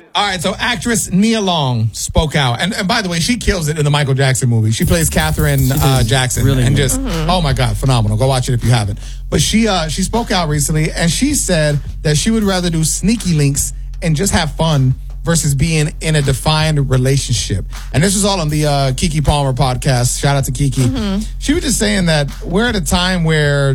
All right, so actress Nia Long spoke out. And by the way, she kills it in the Michael Jackson movie. She plays Katherine Jackson. Really and good. just, oh my God, phenomenal. Go watch it if you haven't. But she spoke out recently, and she said that she would rather do sneaky links and just have fun versus being in a defined relationship. And this was all on the Kiki Palmer podcast. Shout out to Kiki. She was just saying that we're at a time where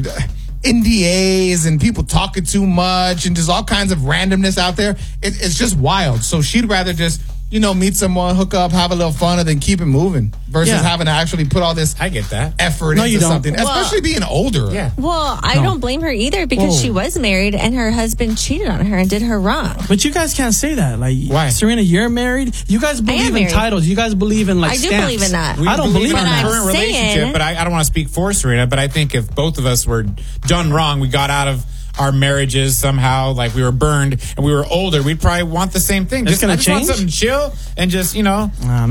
NDAs and people talking too much and just all kinds of randomness out there. It's just wild. So she'd rather just, meet someone, hook up, have a little fun, and then keep it moving versus having to actually put all this I get that. effort into something, especially being older. Yeah. Well, I don't blame her either because she was married and her husband cheated on her and did her wrong. But you guys can't say that. Like, why? Serena, you're married. You guys believe in titles. You guys believe in I stamps. do believe in that. I don't believe in our that. current relationship, but I don't want to speak for Serena, but I think if both of us were done wrong, we got out of our marriages somehow, like we were burned and we were older, we'd probably want the same thing. It's gonna I just change? want something chill and just, man,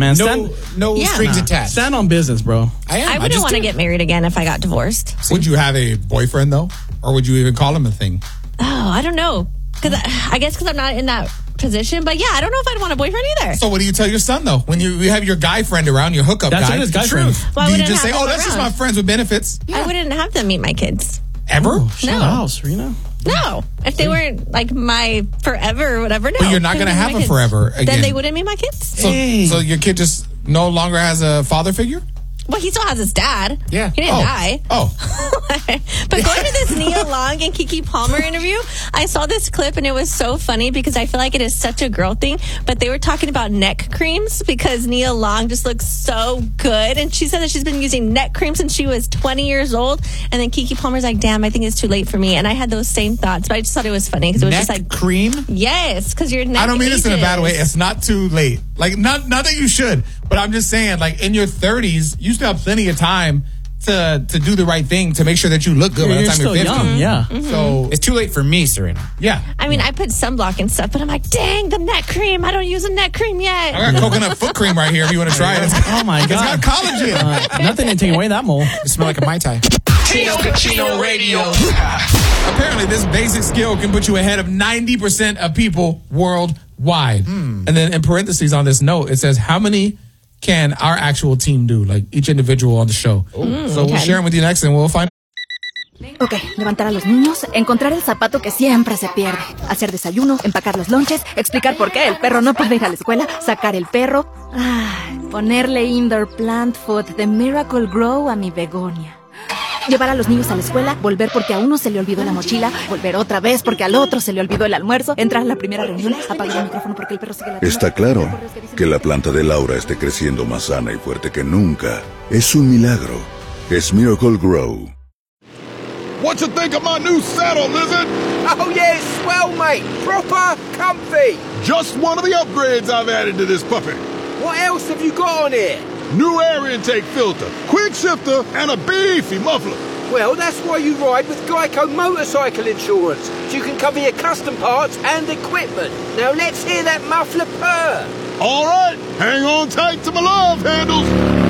no strings attached. Stand on business, bro. I wouldn't want to get married again if I got divorced. Would you have a boyfriend, though? Or would you even call him a thing? Oh, I don't know. I guess because I'm not in that position. But yeah, I don't know if I'd want a boyfriend either. So what do you tell your son, though? When you have your guy friend around, your hookup That's guy. his guy friend. Well, do you just say, that's just my friends with benefits? I wouldn't have them meet my kids. Ever? Shout out, Serena. No. If they weren't like my forever or whatever, no. But you're not going to have a forever again. Then they wouldn't meet my kids. So your kid just no longer has a father figure? Well, he still has his dad. Yeah. He didn't die. Oh. But going to this Nia Long and Kiki Palmer interview, I saw this clip and it was so funny because I feel like it is such a girl thing. But they were talking about neck creams because Nia Long just looks so good. And she said that she's been using neck cream since she was 20 years old. And then Kiki Palmer's like, damn, I think it's too late for me. And I had those same thoughts, but I just thought it was funny because it was neck just like cream? Yes, because your neck I don't mean this in a bad way. ages. It's not too late. Like, not that you should, but I'm just saying, like, in your 30s, you still have plenty of time to do the right thing to make sure that you look good by the time you're 50. Young, yeah. So It's too late for me, Serena. yeah. I mean, I put sunblock and stuff, but I'm like, dang, the neck cream. I don't use a neck cream yet. I got coconut foot cream right here if you want to try it. Oh my It's God. got collagen. Nothing to take away that mole. You smell like a Mai Tai. Tino Cucino Radio. Apparently, this basic skill can put you ahead of 90% of people worldwide. And then in parentheses on this note, it says, how many can our actual team do? Like each individual on the show. So we'll share them with you next and we'll find Ok, levantar a los niños, encontrar el zapato que siempre se pierde, hacer desayuno, empacar los lonches, explicar por qué el perro no puede ir a la escuela, sacar el perro, ponerle indoor plant food de Miracle Grow a mi begonia. Llevar a los niños a la escuela, volver porque a uno se le olvidó la mochila, volver otra vez porque al otro se le olvidó el almuerzo, entrar a la primera reunión, apagar el micrófono porque el perro sigue latiendo. Está claro que la planta de Laura esté creciendo más sana y fuerte que nunca. Es un milagro. Es Miracle Grow. What you think of my new saddle, Lizard? Oh yeah, it's swell, mate. Proper comfy. Just one of the upgrades I've added to this puppy. What else have you got on here? New air intake filter, quick shifter, and a beefy muffler. Well, that's why you ride with Geico Motorcycle Insurance, so you can cover your custom parts and equipment. Now let's hear that muffler purr. All right, hang on tight to my love handles.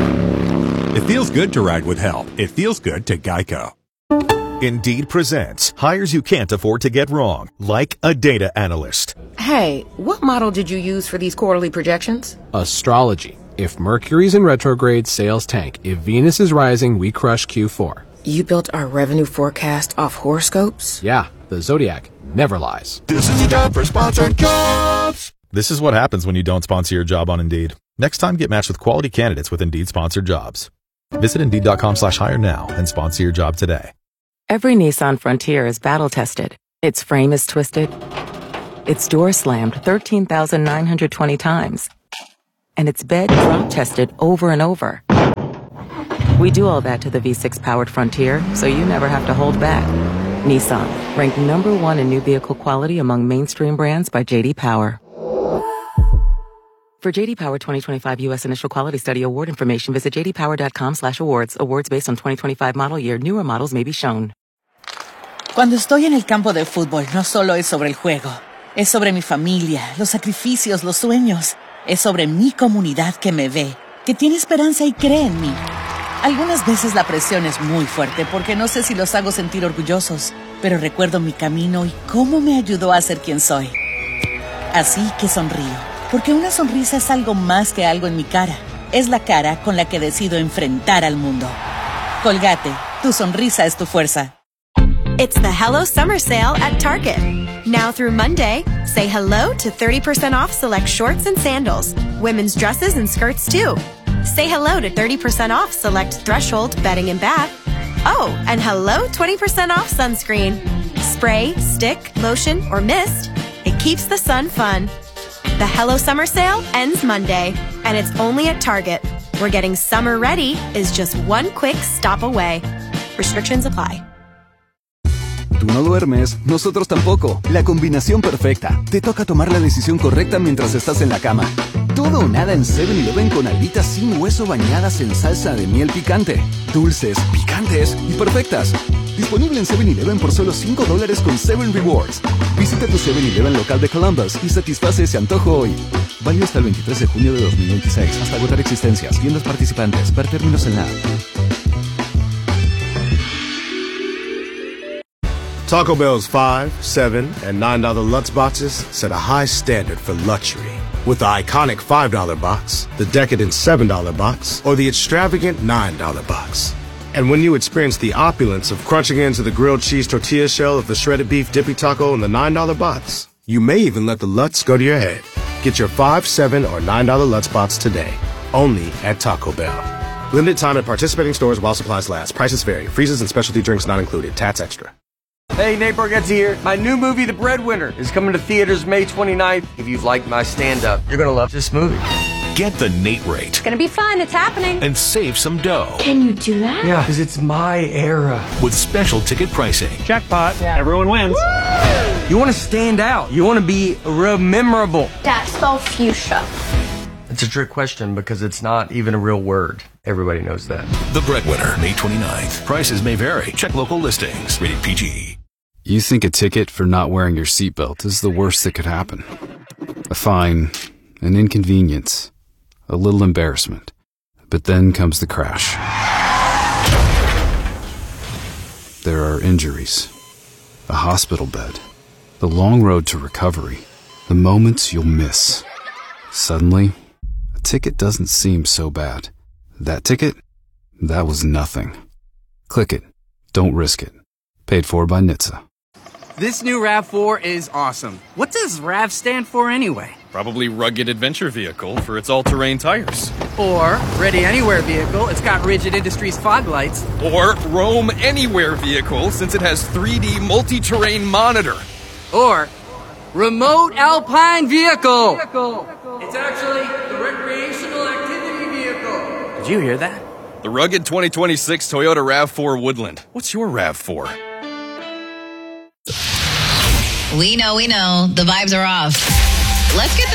It feels good to ride with help. It feels good to Geico. Indeed presents hires you can't afford to get wrong, like a data analyst. Hey, what model did you use for these quarterly projections? Astrology. If Mercury's in retrograde, sales tank. If Venus is rising, we crush Q4. You built our revenue forecast off horoscopes? Yeah, the Zodiac never lies. This is your time for sponsored jobs. This is what happens when you don't sponsor your job on Indeed. Next time, get matched with quality candidates with Indeed sponsored jobs. Visit Indeed.com/hire now and sponsor your job today. Every Nissan Frontier is battle-tested. Its frame is twisted. Its door slammed 13,920 times. And its bed drop-tested over and over. We do all that to the V6-powered Frontier, so you never have to hold back. Nissan, ranked #1 in new vehicle quality among mainstream brands by J.D. Power. For J.D. Power 2025 U.S. Initial Quality Study Award information, visit jdpower.com/awards. Awards based on 2025 model year. Newer models may be shown. Cuando estoy en el campo de fútbol, no solo es sobre el juego. Es sobre mi familia, los sacrificios, los sueños. Es sobre mi comunidad que me ve, que tiene esperanza y cree en mí. Algunas veces la presión es muy fuerte porque no sé si los hago sentir orgullosos, pero recuerdo mi camino y cómo me ayudó a ser quien soy. Así que sonrío, porque una sonrisa es algo más que algo en mi cara. Es la cara con la que decido enfrentar al mundo. Colgate, tu sonrisa es tu fuerza. It's the Hello Summer Sale at Target. Now through Monday, say hello to 30% off select shorts and sandals, women's dresses and skirts too. Say hello to 30% off select Threshold bedding and bath. Oh, and hello 20% off sunscreen. Spray, stick, lotion, or mist. It keeps the sun fun. The Hello Summer Sale ends Monday, and it's only at Target, where getting summer ready is just one quick stop away. Restrictions apply. Tú no duermes, nosotros tampoco. La combinación perfecta. Te toca tomar la decisión correcta mientras estás en la cama. Todo o nada en 7-Eleven con alitas sin hueso bañadas en salsa de miel picante. Dulces, picantes y perfectas. Disponible en 7-Eleven por solo $5 con 7 Rewards. Visita tu 7-Eleven local de Columbus y satisface ese antojo hoy. Válido hasta el 23 de junio de 2026. Hasta agotar existencias. Tiendas participantes. Ver términos en la app. Taco Bell's $5, $7, and $9 Lutz boxes set a high standard for luxury. With the iconic $5 box, the decadent $7 box, or the extravagant $9 box. And when you experience the opulence of crunching into the grilled cheese tortilla shell of the shredded beef dippy taco in the $9 box, you may even let the Lutz go to your head. Get your $5, $7, or $9 Lutz box today, only at Taco Bell. Limited time at participating stores while supplies last. Prices vary. Freezes and specialty drinks not included. Tats extra. Hey, Nate Bargatze here. My new movie, The Breadwinner, is coming to theaters May 29th. If you've liked my stand-up, you're going to love this movie. Get the Nate rate. It's going to be fun. It's happening. And save some dough. Can you do that? Yeah, because it's my era. With special ticket pricing. Jackpot. Yeah. Everyone wins. Woo! You want to stand out. You want to be memorable. Dad, spell fuchsia. It's a trick question because it's not even a real word. Everybody knows that. The Breadwinner, May 29th. Prices may vary. Check local listings. Rated PG. You think a ticket for not wearing your seatbelt is the worst that could happen. A fine, an inconvenience, a little embarrassment. But then comes the crash. There are injuries, a hospital bed, the long road to recovery, the moments you'll miss. Suddenly, a ticket doesn't seem so bad. That ticket? That was nothing. Click it. Don't risk it. Paid for by NHTSA. This new RAV4 is awesome. What does RAV stand for anyway? Probably Rugged Adventure Vehicle for its all-terrain tires. Or Ready Anywhere Vehicle, it's got Rigid Industries fog lights. Or Roam Anywhere Vehicle, since it has 3D multi-terrain monitor. Or Remote Alpine Vehicle. It's actually the Recreational Activity Vehicle. Did you hear that? The rugged 2026 Toyota RAV4 Woodland. What's your RAV4? We know. The vibes are off. Let's get